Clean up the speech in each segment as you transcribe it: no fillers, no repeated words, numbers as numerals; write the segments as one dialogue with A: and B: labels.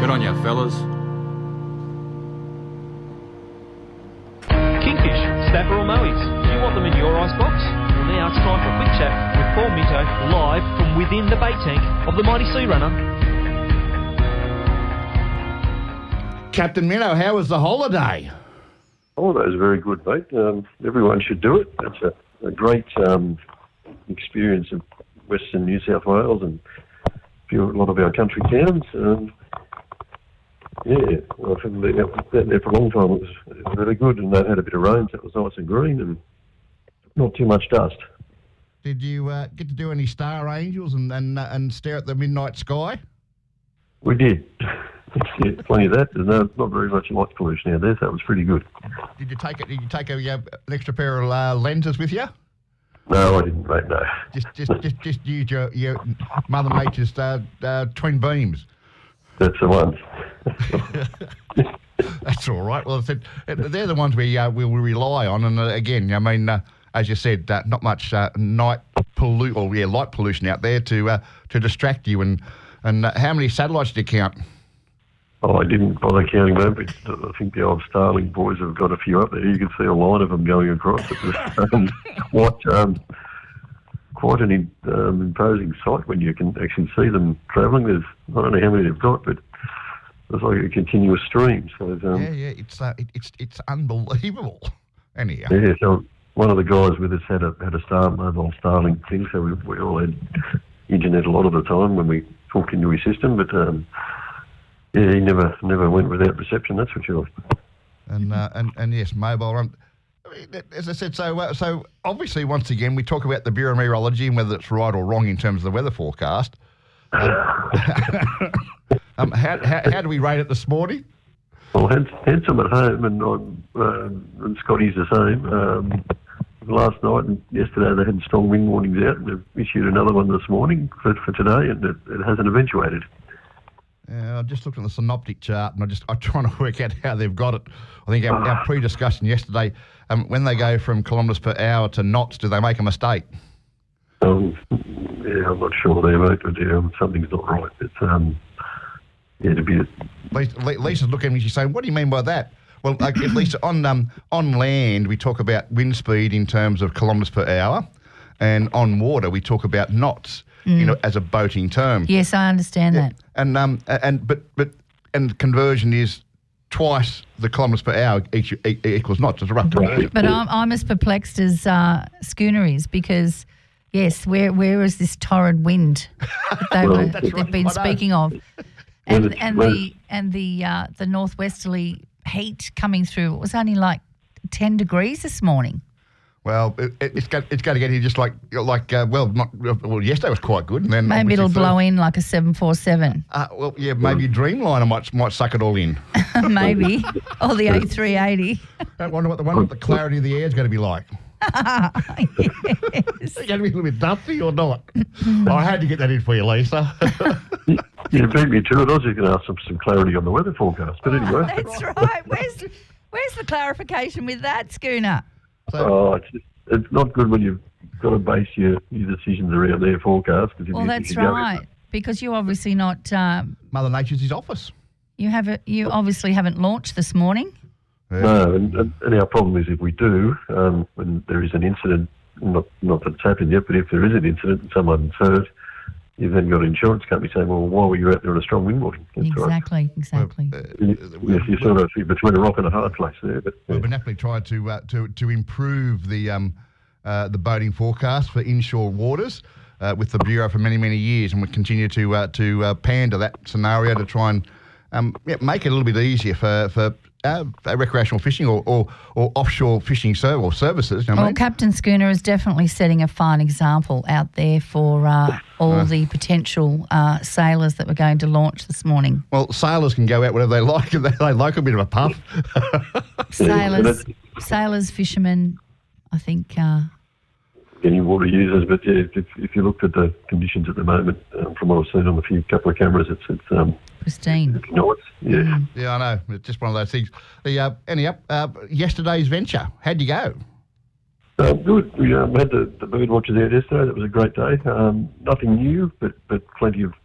A: Good on you, fellas.
B: Kingfish, snapper or mowies? Do you want them in your icebox? Well, now it's time for a quick chat with Paul Minto, live from within the bait tank of the Mighty Sea Runner.
C: Captain Minto, how was the holiday?
D: Holiday's very good, mate. Everyone should do it. It's a great experience of Western New South Wales and a lot of our country towns. I've been out there for a long time. It was really good, and they've had a bit of rain, so it was nice and green and not too much dust.
C: Did you get to do any Star Angels and stare at the midnight sky?
D: We did. Yeah, plenty of that. There's not very much light pollution out there, so it was pretty good.
C: Did you take an extra pair of lenses with you?
D: No, I didn't, mate. No.
C: Just use your Mother Nature's twin beams.
D: That's the ones.
C: That's all right. Well, they're the ones we rely on, and again, I mean, as you said, not much light pollution out there to distract you. And how many satellites did you count?
D: Oh, I didn't bother counting them, but I think the old Starling boys have got a few up there. You can see a line of them going across. Quite an imposing sight when you can actually see them travelling. I don't know how many they've got, but it's like a continuous stream. So
C: it's unbelievable. Anyhow.
D: Yeah, so one of the guys with us had a mobile Starlink thing, so we all had internet a lot of the time when we talked into his system, but he never went without reception, that's for sure.
C: And yes, mobile. As I said, so obviously, once again, we talk about the Bureau of Meteorology and whether it's right or wrong in terms of the weather forecast. How do we rate it this morning?
D: Well, had some at home, and Scotty's the same. Last night and yesterday they had strong wind warnings out, and they've issued another one this morning for today, and it hasn't eventuated.
C: I just looked at the synoptic chart, and I'm trying to work out how they've got it. I think our pre-discussion yesterday, when they go from kilometres per hour to knots, do they make a mistake?
D: I'm not sure there, mate, but something's not right. It's to be.
C: Lisa's looking at me. She's saying, "What do you mean by that?" Well, at least on land, we talk about wind speed in terms of kilometres per hour, and on water, we talk about knots. As a boating term.
E: Yes, I understand that.
C: And conversion is twice the kilometres per hour equals knots. It's a rough conversion.
E: But I'm as perplexed as Schooner is because, yes, where is this torrid wind that they've been speaking of, and the northwesterly heat coming through? It was only like 10 degrees this morning.
C: Well, it's going to get here just yesterday was quite good. And then
E: maybe it'll blow in like a 747.
C: Maybe Dreamliner might suck it all in.
E: Maybe. Or the A380.
C: I wonder what the clarity of the air is going to be like.
E: Yes.
C: Is it going to be a little bit dusty or not? I had to get that in for you, Lisa.
D: You beat me to it. I was just going to ask some clarity on the weather forecast. But anyway.
E: That's right. Where's the clarification with that, Schooner?
D: It's not good when you've got to base your decisions around their forecast.
E: Well, that's right, because you're obviously not...
C: Mother Nature's his office.
E: You obviously haven't launched this morning.
D: Yeah. No, and our problem is if we do, when there is an incident, not that it's happened yet, but if there is an incident and someone's hurt, you've then got an insurance company saying, well, why were you out there on a strong wind warning?
E: Exactly.
D: You're sort of between a rock and a hard place there. But
C: we've naturally tried to improve the boating forecast for inshore waters with the Bureau for many, many years, and we continue to pander that scenario to try and make it a little bit easier for recreational fishing or offshore fishing services.
E: Captain Schooner is definitely setting a fine example out there for all the potential sailors that we're going to launch this morning.
C: Well, sailors can go out whatever they like. They like a bit of a puff.
E: Sailors, fishermen, I think...
D: any water users, but if you looked at the conditions at the moment, from what I've seen on a couple of cameras, it's
E: pristine.
D: It's nice. Yeah.
C: Yeah, I know. It's just one of those things. Yesterday's venture, how'd you go?
D: Good. We had the bird watchers out yesterday. That was a great day. Nothing new, but plenty of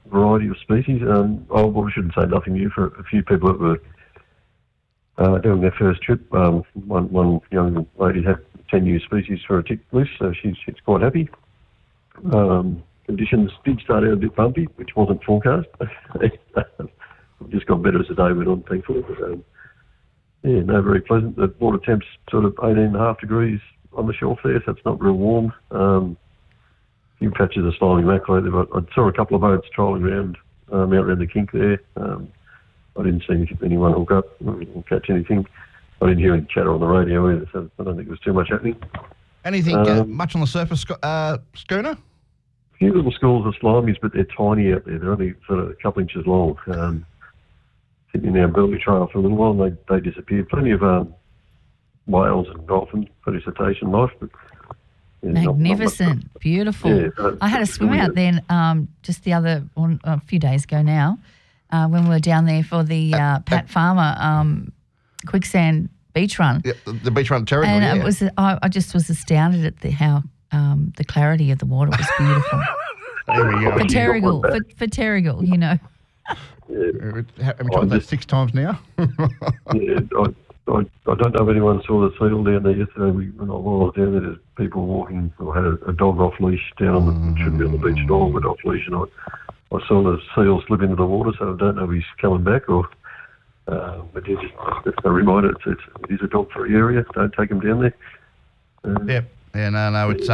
D: variety of species. We shouldn't say nothing new for a few people that were doing their first trip. One young lady had 10 new species for a tick list, so she's quite happy. Conditions did start out a bit bumpy, which wasn't forecast. It just got better as the day went on, thankfully. But, very pleasant. The water temp's sort of 18.5 degrees on the shelf there, so it's not real warm. A few patches of slimy mackerel there. I saw a couple of boats trolling around out around the kink there. I didn't see anyone hook up or catch anything. I didn't hear any chatter on the radio either, so I don't think there was too much happening.
C: Anything much on the surface, schooner?
D: A few little schools of slimies, but they're tiny out there. They're only sort of a couple inches long. Sitting in our Burley Trail for a little while, and they disappeared. Plenty of whales and dolphins, pretty cetacean life. But,
E: magnificent, beautiful. Yeah, I had a swim out there just a few days ago now, when we were down there for the Pat Farmer quicksand beach run.
C: Yeah, the beach run Terrigal,
E: and it was, I just was astounded at how the clarity of the water was beautiful.
C: There we go.
E: For Terrigal, you know.
C: Yeah. Have we tried that 6 times now?
D: Yeah, I don't know if anyone saw the seal down there yesterday. When I was down there, there's people walking or had a dog off leash down on the, shouldn't be on the beach at all, but off leash, and I saw the seal slip into the water, so I don't know if he's coming back or. But yeah, just a reminder, it is a dog-free area. Don't take him down there.
C: No, it's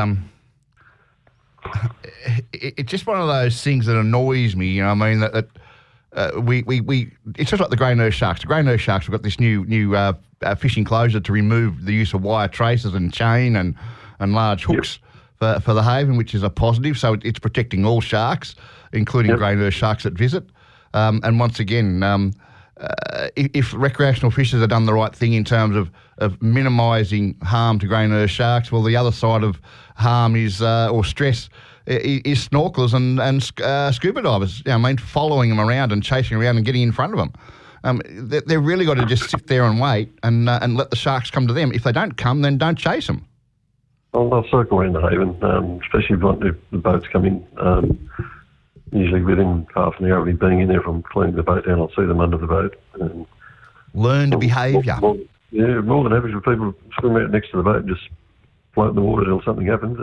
C: it's just one of those things that annoys me. You know, I mean that we it's just like the grey nurse sharks. The grey nurse sharks have got this new fish enclosure to remove the use of wire traces and chain and large hooks for the haven, which is a positive. So it's protecting all sharks, including grey nurse sharks that visit. And once again, if recreational fishers have done the right thing in terms of minimising harm to grey nurse sharks, well, the other side of harm is or stress is snorkelers and scuba divers. You know, I mean, following them around and chasing around and getting in front of them. They've really got to just sit there and wait and let the sharks come to them. If they don't come, then don't chase them.
D: Well, they'll circle around the haven, especially if the boats come in. Usually within half an hour of me being in there, if I'm cleaning the boat down, I'll see them under the boat.
C: Learn to behaviour.
D: More than average of people swim out next to the boat and just float in the water until something happens.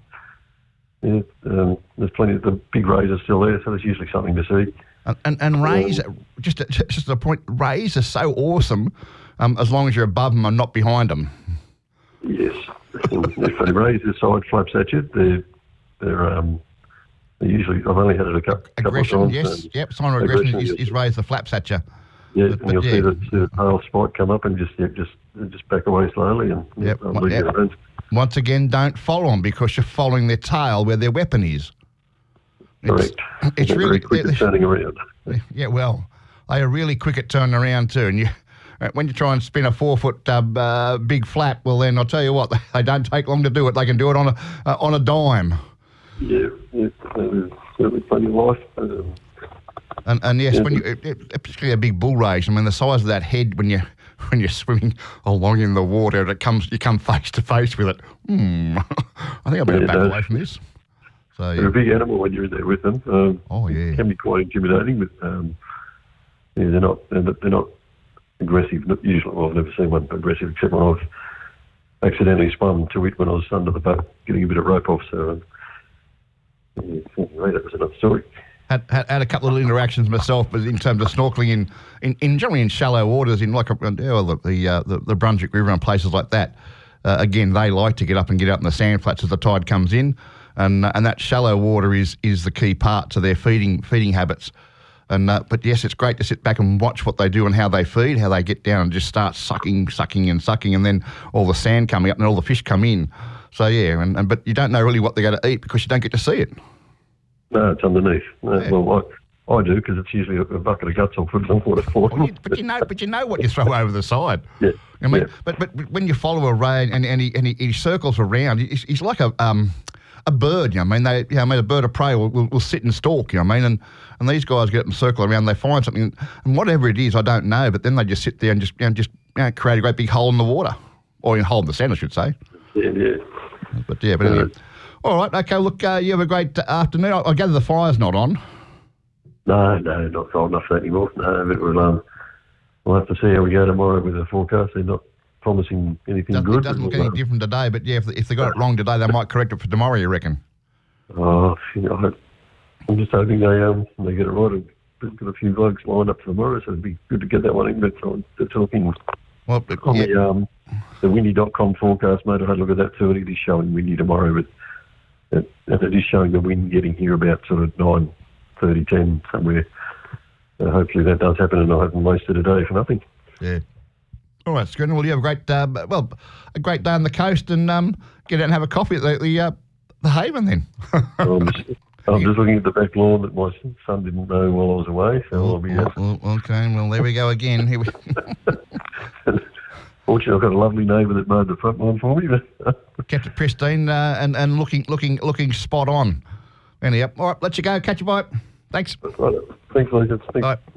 D: There's plenty of the big rays are still there, so there's usually something to see.
C: And rays, just a point, rays are so awesome as long as you're above them and not behind them.
D: Yes. If they raise their side flaps at you, they're usually, I've only had it a couple of times.
C: Yes, sign of aggression is raise the flaps at you.
D: Yeah, and you'll see the tail spike come up and just back away slowly and leave you alone.
C: Once again, don't follow them because you're following their tail where their weapon is.
D: Correct.
C: It's really
D: very quick at turning around.
C: Yeah, well, they are really quick at turning around too. And when you try and spin a 4-foot big flap, well, then I'll tell you what, they don't take long to do it. They can do it on a dime.
D: Yeah, there's certainly plenty of life.
C: And yes, when particularly a big bull race, I mean, the size of that head when you're swimming along in the water, you come face to face with it. I think I better back away from this. So
D: they're a big animal when you're in there with them.
C: It
D: can be quite intimidating, but they're not aggressive. Usually, well, I've never seen one aggressive except when I've accidentally swum to it when I was under the boat getting a bit of rope off. So that was another story.
C: Had a couple of interactions myself, but in terms of snorkeling in generally in shallow waters, in like the Brunswick River and places like that. Again, they like to get up in the sand flats as the tide comes in, and that shallow water is the key part to their feeding habits. But yes, it's great to sit back and watch what they do and how they feed, how they get down and just start sucking, and then all the sand coming up and all the fish come in. So yeah, but you don't know really what they're going to eat because you don't get to see it.
D: No, it's underneath. Well, I do because it's usually a bucket of guts I'll put in the water for.
C: But you know what you throw over the side.
D: Yeah.
C: I mean, but when you follow a ray and he circles around, he's like a bird. You know, I mean, a bird of prey will sit and stalk. You know, what I mean, and these guys get up and circle around. They find something, and whatever it is, I don't know. But then they just sit there and just create a great big hole in the water, or a hole in the sand, I should say.
D: Yeah.
C: But anyway. All right, okay, look, you have a great afternoon. I gather the fire's not on.
D: No, not cold enough for that anymore. No, but we'll have to see how we go tomorrow with the forecast. They're not promising anything good.
C: It doesn't look any different today, but yeah, if they got it wrong today, they might correct it for tomorrow, you reckon?
D: Oh, I'm just hoping they get it right. We've got a few blokes lined up for tomorrow, so it'd be good to get that one in. But they're talking on the windy.com forecast, mate. I had a look at that too, and it is showing windy tomorrow, but it is showing the wind getting here about sort of 9:30, 10 somewhere. Hopefully that does happen, and I haven't wasted a day for nothing.
C: Yeah. All right, Schooner. Well, you have a great day on the coast, and get out and have a coffee at the Haven then.
D: I'm just looking at the back lawn that my son didn't know while I was away, so I'll be out.
C: Okay, well, there we go again. Here we
D: Fortunately, I've got a lovely neighbour that mowed the front lawn for me.
C: Kept it pristine and looking spot on. Anyhow, all right, let you go. Catch you, bye. Thanks.
D: Right. Thanks, Lucas. Thanks.
C: Bye.